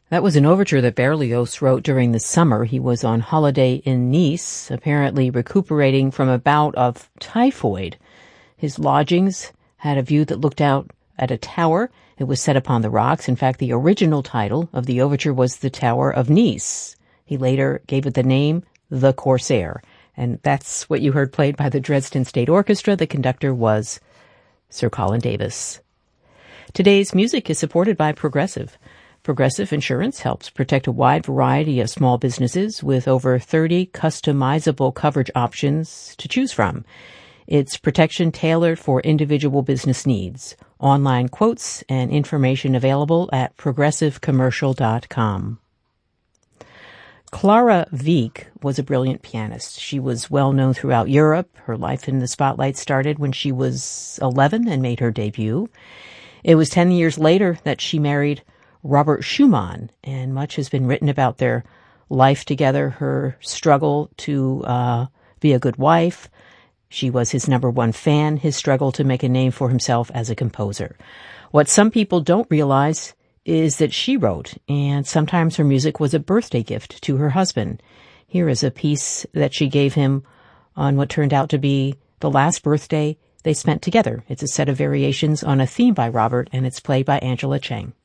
That was an overture that Berlioz wrote during the summer. He was on holiday in Nice, apparently recuperating from a bout of typhoid. His lodgings had a view that looked out at a tower. It was set upon the rocks. In fact, the original title of the overture was The Tower of Nice. He later gave it the name The Corsair. And that's what you heard played by the Dresden State Orchestra. The conductor was Sir Colin Davis. Today's music is supported by Progressive. Progressive Insurance helps protect a wide variety of small businesses with over 30 customizable coverage options to choose from. It's protection tailored for individual business needs. Online quotes and information available at progressivecommercial.com. Clara Wieck was a brilliant pianist. She was well known throughout Europe. Her life in the spotlight started when she was 11 and made her debut. It was 10 years later that she married Robert Schumann, and much has been written about their life together, her struggle to be a good wife. She was his number one fan, his struggle to make a name for himself as a composer. What some people don't realize is that she wrote, and sometimes her music was a birthday gift to her husband. Here is a piece that she gave him on what turned out to be the last birthday they spent together. It's a set of variations on a theme by Robert, and it's played by Angela Chang.